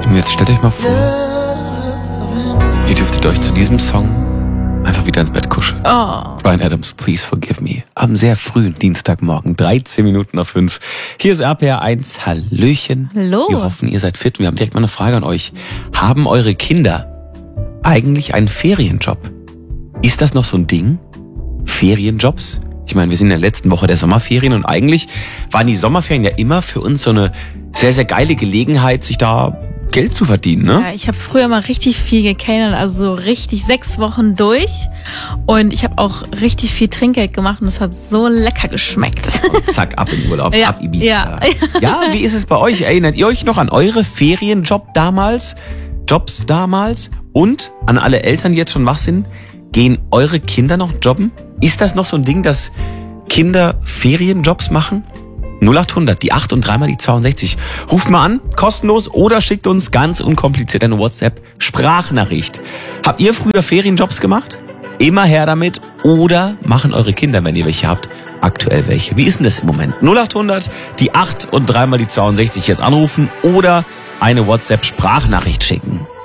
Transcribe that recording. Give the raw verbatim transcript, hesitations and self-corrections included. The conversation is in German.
Und jetzt stellt euch mal vor, ihr dürftet euch zu diesem Song einfach wieder ins Bett kuscheln. Oh. Bryan Adams, Please Forgive Me. Am sehr frühen Dienstagmorgen, dreizehn Minuten nach fünf. Hier ist R P R eins. Hallöchen. Hallo. Wir hoffen, ihr seid fit. Wir haben direkt mal eine Frage an euch. Haben eure Kinder eigentlich einen Ferienjob? Ist das noch so ein Ding? Ferienjobs? Ich meine, wir sind in der letzten Woche der Sommerferien und eigentlich waren die Sommerferien ja immer für uns so eine sehr, sehr geile Gelegenheit, sich da Geld zu verdienen, ne? Ja, ich habe früher mal richtig viel gekellnert, also so richtig sechs Wochen durch. Und ich habe auch richtig viel Trinkgeld gemacht und es hat so lecker geschmeckt. Und zack, ab in Urlaub, Ja, ab Ibiza. ja. Ja, wie ist es bei euch? Erinnert ihr euch noch an eure Ferienjob damals? Jobs damals? Und an alle Eltern, die jetzt schon wach sind, gehen eure Kinder noch jobben? Ist das noch so ein Ding, dass Kinder Ferienjobs machen? null acht hundert, die acht und dreimal die zweiundsechzig. Ruft mal an, kostenlos, oder schickt uns ganz unkompliziert eine WhatsApp-Sprachnachricht. Habt ihr früher Ferienjobs gemacht? Immer her damit. Oder machen eure Kinder, wenn ihr welche habt, aktuell welche? Wie ist denn das im Moment? null acht hundert, die acht und dreimal die zweiundsechzig jetzt anrufen oder eine WhatsApp-Sprachnachricht schicken.